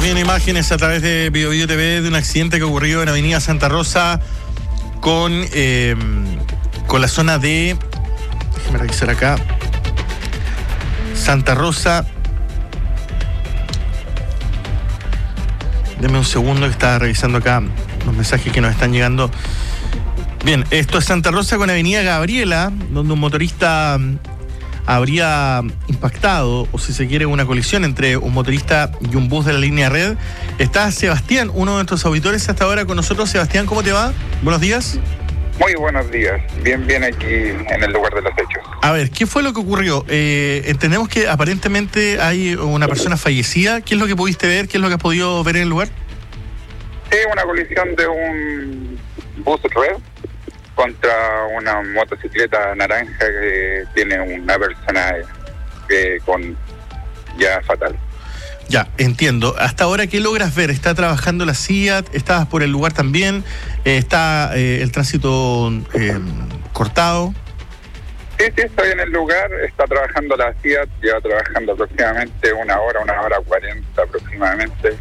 viendo imágenes a través de BioBio TV de un accidente que ocurrió en Avenida Santa Rosa con la zona de... Déjame revisar acá. Santa Rosa. Deme un segundo que estaba revisando acá los mensajes que nos están llegando. Bien, esto es Santa Rosa con Avenida Gabriela, donde un motorista habría impactado, o si se quiere, una colisión entre un motorista y un bus de la línea Red. Está Sebastián, uno de nuestros auditores hasta ahora con nosotros. Sebastián, ¿cómo te va? Buenos días. Muy buenos días. Bien aquí en el lugar de los hechos. A ver, ¿qué fue lo que ocurrió? Entendemos que aparentemente hay una persona fallecida. ¿Qué es lo que pudiste ver? ¿Qué es lo que has podido ver en el lugar? Sí, una colisión de un bus Red contra una motocicleta naranja que tiene una persona con ya fatal. Ya, entiendo. Hasta ahora, ¿qué logras ver? ¿Está trabajando la CIAT? ¿Estabas por el lugar también? ¿Está el tránsito cortado? Sí, estoy en el lugar. Está trabajando la CIAT, lleva trabajando aproximadamente una hora 40 aproximadamente.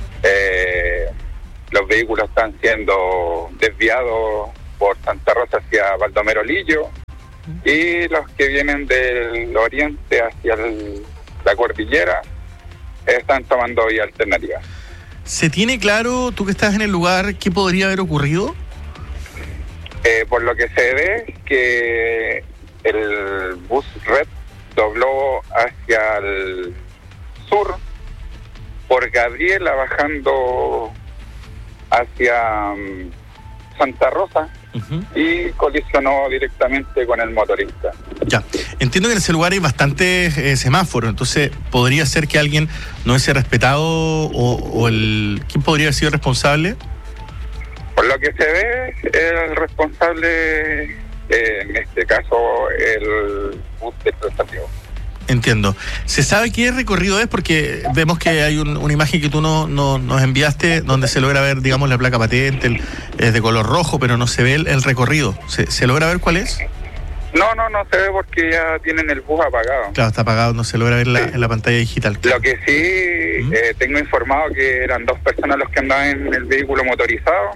Los vehículos están siendo desviados por Santa Rosa hacia Baldomero Lillo, y los que vienen del oriente hacia la cordillera están tomando vía alternativa. ¿Se tiene claro, tú que estás en el lugar, qué podría haber ocurrido? Por lo que se ve, que el bus Red dobló hacia el sur por Gabriela, bajando hacia Santa Rosa, y colisionó directamente con el motorista. Ya, entiendo que en ese lugar hay bastantes semáforos, entonces podría ser que alguien no hubiese respetado ¿quién podría haber sido responsable? Por lo que se ve, el responsable, en este caso, el bus de Santiago. Entiendo. ¿Se sabe qué recorrido es? Porque vemos que hay una imagen que tú nos enviaste donde se logra ver, digamos, la placa patente, es de color rojo, pero no se ve el recorrido. ¿Se logra ver cuál es? No se ve porque ya tienen el bus apagado. Claro, está apagado, no se logra ver en la pantalla digital. Lo que sí, tengo informado que eran 2 personas los que andaban en el vehículo motorizado.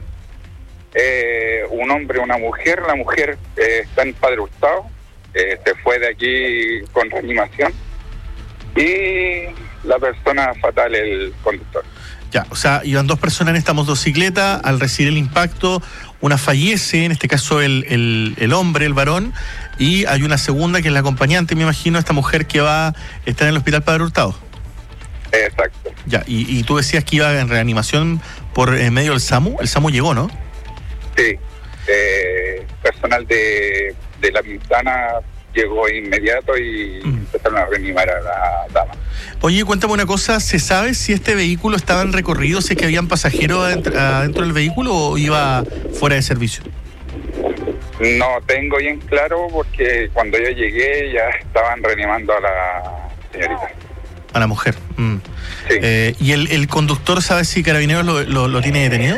Un hombre y una mujer. La mujer está en Padre Hurtado. Se fue de aquí con reanimación, y la persona fatal, el conductor. Ya, o sea, iban 2 personas en esta motocicleta. Al recibir el impacto, una fallece, en este caso el hombre, el varón, y hay una segunda que es la acompañante, me imagino, esta mujer que va a estar en el hospital Padre Hurtado. Exacto. Ya, y tú decías que iba en reanimación por medio del SAMU. El SAMU llegó, ¿no? Sí. Personal de La Pintana llegó inmediato y empezaron a reanimar a la dama. Oye, cuéntame una cosa, ¿se sabe si este vehículo estaba en recorrido, si es que habían pasajeros adentro del vehículo o iba fuera de servicio? No tengo bien claro, porque cuando yo llegué ya estaban reanimando a la señorita. A la mujer. Sí. ¿Y el conductor, sabes si Carabineros lo tiene detenido?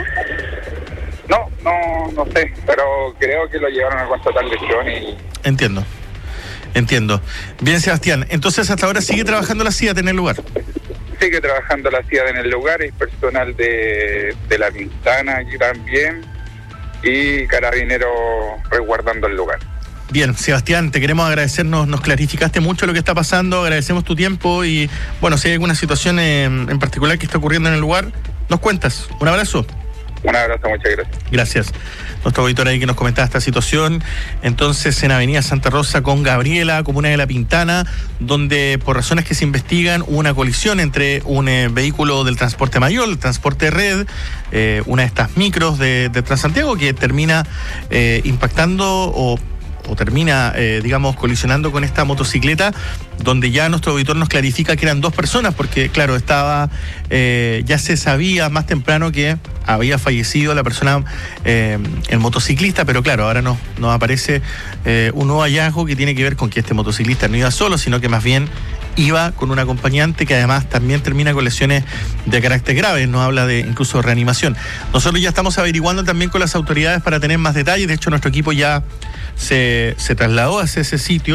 No sé, pero creo que lo llevaron a constatar lesión y... Entiendo. Bien, Sebastián, entonces hasta ahora sigue trabajando la CIAT en el lugar. Sigue trabajando la CIAT en el lugar, hay personal de La Pintana aquí también, y Carabineros resguardando el lugar. Bien, Sebastián, te queremos agradecer, nos clarificaste mucho lo que está pasando, agradecemos tu tiempo y, bueno, si hay alguna situación en particular que está ocurriendo en el lugar, nos cuentas. Un abrazo. Un abrazo, muchas gracias. Gracias. Nuestro auditor ahí que nos comentaba esta situación. Entonces, en Avenida Santa Rosa con Gabriela, comuna de La Pintana, donde por razones que se investigan hubo una colisión entre un vehículo del transporte mayor, el transporte Red, una de estas micros de Transantiago, que termina impactando o termina, digamos, colisionando con esta motocicleta, donde ya nuestro auditor nos clarifica que eran 2 personas, porque, claro, ya se sabía más temprano que había fallecido la persona, el motociclista, pero claro, ahora nos aparece un nuevo hallazgo que tiene que ver con que este motociclista no iba solo, sino que más bien iba con un acompañante que además también termina con lesiones de carácter grave, nos habla de incluso reanimación. Nosotros ya estamos averiguando también con las autoridades para tener más detalles, de hecho nuestro equipo ya se trasladó hacia ese sitio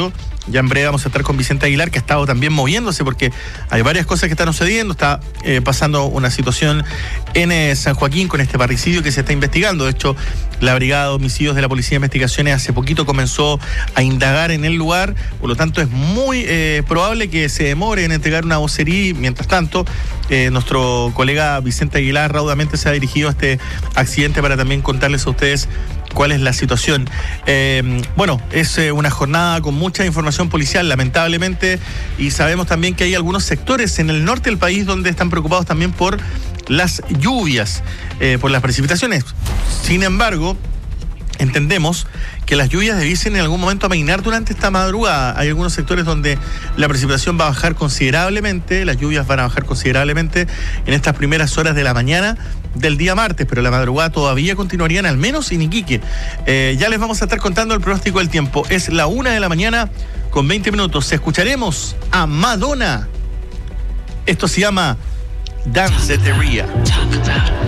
Ya en breve vamos a estar con Vicente Aguilar, que ha estado también moviéndose porque hay varias cosas que están sucediendo. Está pasando una situación en San Joaquín con este parricidio que se está investigando. De hecho, la Brigada de Homicidios de la Policía de Investigaciones hace poquito comenzó a indagar en el lugar. Por lo tanto, es muy probable que se demore en entregar una vocería. Mientras tanto, nuestro colega Vicente Aguilar raudamente se ha dirigido a este accidente para también contarles a ustedes cuál es la situación. Bueno, es una jornada con mucha información policial, lamentablemente, y sabemos también que hay algunos sectores en el norte del país donde están preocupados también por las lluvias, por las precipitaciones. Sin embargo, entendemos que las lluvias debiesen en algún momento amainar durante esta madrugada. Hay algunos sectores donde la precipitación va a bajar considerablemente, las lluvias van a bajar considerablemente en estas primeras horas de la mañana del día martes, pero la madrugada todavía continuarían al menos en Iquique. Ya les vamos a estar contando el pronóstico del tiempo. Es la 1:00 con 20 minutos. Escucharemos a Madonna. Esto se llama Dance de Teria.